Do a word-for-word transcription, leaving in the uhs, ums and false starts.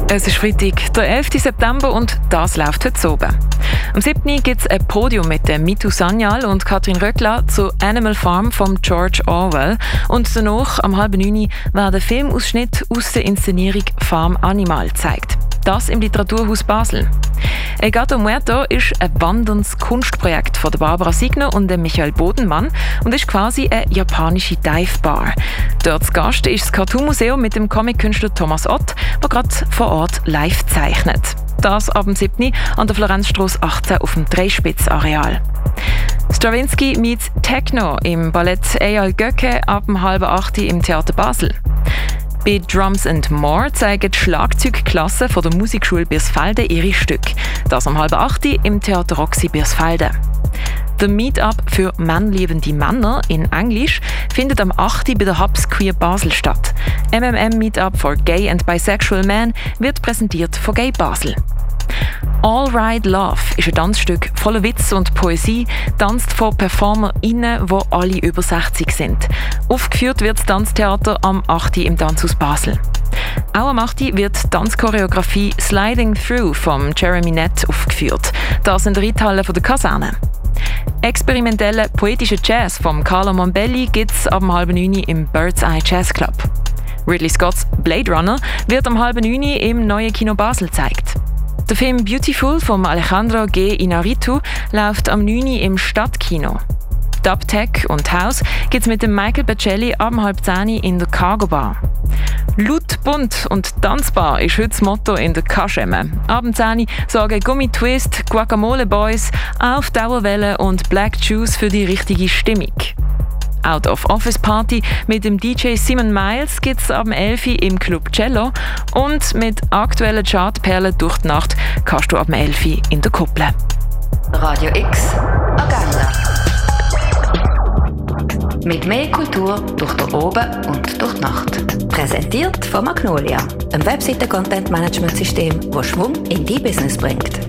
Es ist Freitag, der elften September und das läuft heute oben. Am siebten gibt es ein Podium mit dem Mitu Sanyal und Katrin Röckler zu Animal Farm von George Orwell. Und danach, am halb neun, werden Filmausschnitte aus der Inszenierung Farm Animal gezeigt. Das im Literaturhaus Basel. El Gato Muerto ist ein wanderndes Kunstprojekt von Barbara Signer und Michael Bodenmann und ist quasi eine japanische Dive-Bar. Dort zu Gast ist das Cartoon-Museum mit dem Comic-Künstler Thomas Ott, der gerade vor Ort live zeichnet. Das ab dem siebten an der Florenzstrasse achtzehn auf dem Dreispitz-Areal. Stravinsky meets Techno im Ballett Eyal Göcke ab dem halb acht im Theater Basel. Bei Drums and More zeigen die Schlagzeugklasse von der Musikschule Birsfelde ihre Stücke. Das am halb acht im Theater Roxy Birsfelde. Der Meetup für männliebende Männer in Englisch findet am achten bei der Hubs Queer Basel statt. M M M Meetup for Gay and Bisexual Men wird präsentiert von Gay Basel. All Right Love ist ein Tanzstück voller Witz und Poesie, tanzt von PerformerInnen, die alle über sechzig sind. Aufgeführt wird das Tanztheater am achten im Tanzhaus Basel. Auch am achten wird die Tanzchoreografie Sliding Through von Jeremy Nett aufgeführt. Das in der Reithalle der Kaserne. Experimentellen poetischen Jazz von Carlo Mombelli gibt es ab halb neun im Bird's Eye Jazz Club. Ridley Scotts Blade Runner wird am halb neun im neuen Kino Basel gezeigt. Der Film Beautiful von Alejandro G. Inarritu läuft am neun im Stadtkino. Dub Tech und House gibt es mit dem Michael Bacelli ab halb zehn in der Cargo Bar. Laut, bunt und tanzbar ist heute das Motto in der Kaschemme. Ab zehn sorgen Gummi Twist, Guacamole Boys, Auf Dauerwelle und Black Juice für die richtige Stimmung. Out of Office Party mit dem D J Simon Miles gibt es ab elf im Club Cello und mit aktuellen Chartperlen durch die Nacht kannst du ab elf in der Kuppel. Radio X Agenda. Mit mehr Kultur durch den Oben und durch die Nacht. Präsentiert von Magnolia, einem Webseiten-Content-Management-System, das Schwung in dein Business bringt.